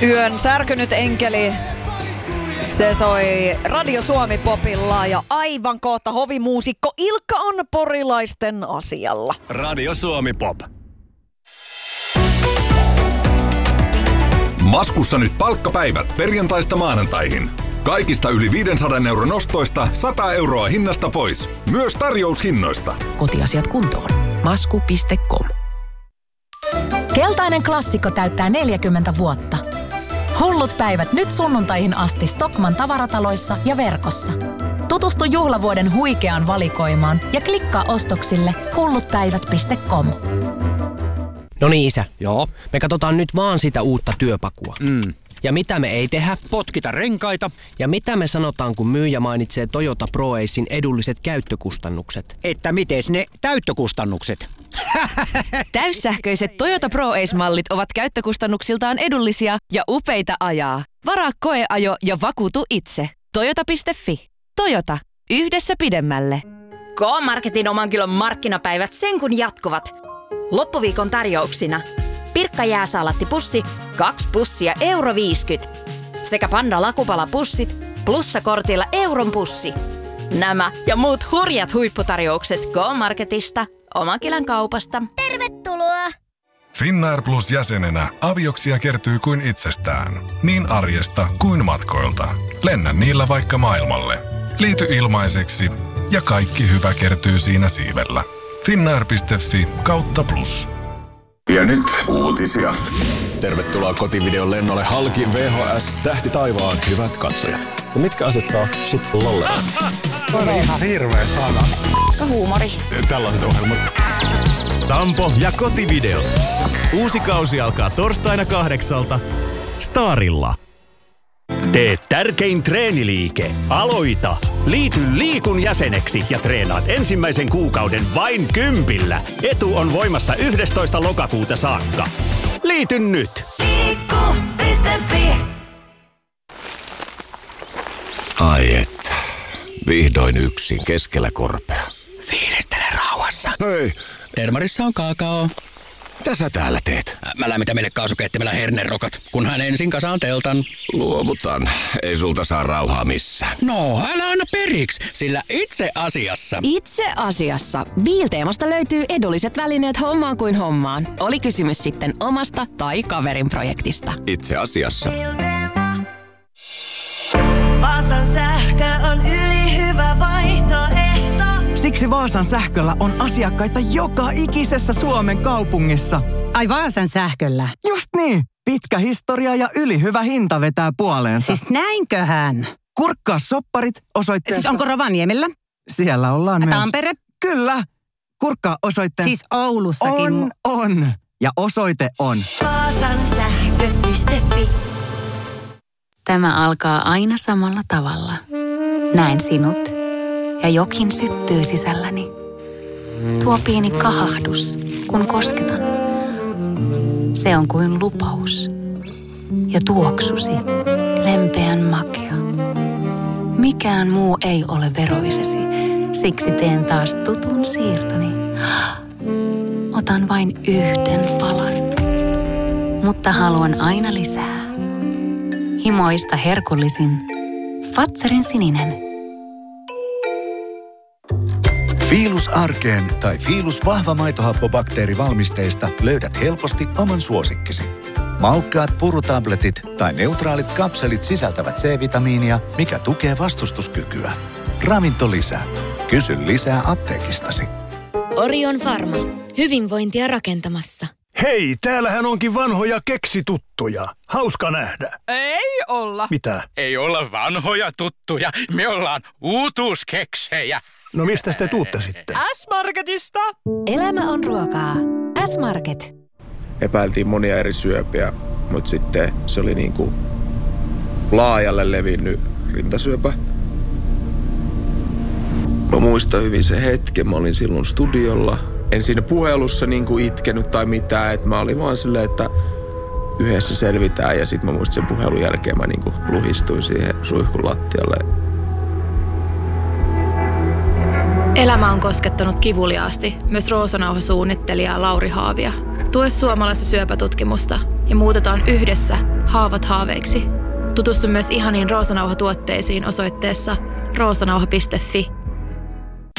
Yön särkynyt enkeli. Se soi Radio Suomi Popilla ja aivan kohta hovimuusikko Ilkka on porilaisten asialla. Radio Suomi Pop. Maskussa nyt palkkapäivät perjantaista maanantaihin. Kaikista yli 500 euron ostoista 100 euroa hinnasta pois. Myös tarjoushinnoista. Kotiasiat kuntoon. Masku.com. Keltainen klassikko täyttää 40 vuotta. Hullut päivät nyt sunnuntaihin asti Stockmann tavarataloissa ja verkossa. Tutustu juhlavuoden huikeaan valikoimaan ja klikkaa ostoksille hullutpäivät.com. No niin, isä. Joo. Me katsotaan nyt vaan sitä uutta työpakua. Ja mitä me ei tehdä? Potkita renkaita. Ja mitä me sanotaan, kun myyjä mainitsee Toyota Pro Acein edulliset käyttökustannukset? Että mites ne täyttökustannukset? Täyssähköiset Toyota Pro Ace-mallit ovat käyttökustannuksiltaan edullisia ja upeita ajaa. Varaa koeajo ja vakuutu itse. Toyota.fi. Toyota. Yhdessä pidemmälle. K-Marketin oman kilon markkinapäivät sen kun jatkuvat. Loppuviikon tarjouksina. Pirkka jääsaalattipussi, 2 pussia €50. Sekä Panda lakupalapussit, plussakortilla euron pussi. Nämä ja muut hurjat huipputarjoukset K-Marketista, Omakilän kaupasta. Tervetuloa! Finnair Plus jäsenenä avioksia kertyy kuin itsestään. Niin arjesta kuin matkoilta. Lennä niillä vaikka maailmalle. Liity ilmaiseksi ja kaikki hyvä kertyy siinä siivellä. Finnair.fi/plus. Ja nyt uutisia. Tervetuloa kotivideon lennolle halki VHS Tähti taivaan, hyvät katsojat. Ja mitkä asiat saa sit lollella? On ihan hirveä sana. Koska huumori. Tällaiset ohjelmat. Sampo ja kotivideot. Uusi kausi alkaa torstaina 8:00 Starilla. Tee tärkein treeniliike. Aloita! Liity Liikun jäseneksi ja treenaat ensimmäisen kuukauden vain 10. Etu on voimassa 11. lokakuuta saakka. Liity nyt! Liikku.fi. Ai että. Vihdoin yksin keskellä korpea. Fiilistele rauhassa. Hei, Termarissa on kaakao. mitä sä täällä teet? Mä lämmitän meille kaasukeittimellä hernerokat, kun hän ensin kasaan teltan. Luovutan. Ei sulta saa rauhaa missään. No, älä anna periksi, sillä itse asiassa Biilteemasta löytyy edulliset välineet hommaan kuin hommaan. Oli kysymys sitten omasta tai kaverin projektista. Itse asiassa. Vaasan sähkö on ylihyvä vaihtoehto. Siksi Vaasan sähköllä on asiakkaita joka ikisessä Suomen kaupungissa. Ai Vaasan sähköllä? Just niin. Pitkä historia ja ylihyvä hinta vetää puoleensa. Siis näinköhän? Kurkkaa sopparit osoitteesta. Siis onko Rovaniemellä? Siellä ollaan myös. Tampere? Kyllä. Kurkkaa osoitteesta. Siis Oulussakin. On. Ja osoite on Vaasan sähkö.fi. Tämä alkaa aina samalla tavalla. Näen sinut. Ja jokin syttyy sisälläni. Tuo pieni kahahdus, kun kosketan. Se on kuin lupaus. Ja tuoksusi, lempeän makea. Mikään muu ei ole veroisesi, siksi teen taas tutun siirtoni. Otan vain yhden palan, mutta haluan aina lisää. Himoista herkullisin Fatserin sininen. Fiilus Arkeen tai Fiilus vahva maitohappobakteerivalmisteista löydät helposti oman suosikkisi. Maukkaat purutabletit tai neutraalit kapselit sisältävät C-vitamiinia, mikä tukee vastustuskykyä. Ravinto lisää. Kysy lisää apteekistasi. Orion Pharma. Hyvinvointia rakentamassa. Hei, täällähän onkin vanhoja keksituttuja. Hauska nähdä. Ei olla. Mitä? Ei olla vanhoja tuttuja. Me ollaan uutuuskeksejä. No mistä te tuutte sitten? S-Marketista. Elämä on ruokaa. S-Market. Epäiltiin monia eri syöpiä, mutta sitten se oli niinku laajalle levinnyt rintasyöpä. Mä muistan hyvin sen hetken, mä olin silloin studiolla. En siinä puhelussa niinku itkenyt tai mitään, että mä olin vaan silleen, että yhdessä selvitään. Ja sit mä muistin sen puhelun jälkeen mä niinku luhistuin siihen suihkun lattialle. Elämä on koskettanut kivuliaasti myös Roosanauha-suunnittelijaa Lauri Haavia. Tue suomalaista syöpätutkimusta ja muutetaan yhdessä haavat haaveiksi. Tutustu myös ihaniin Roosanauha-tuotteisiin osoitteessa roosanauha.fi.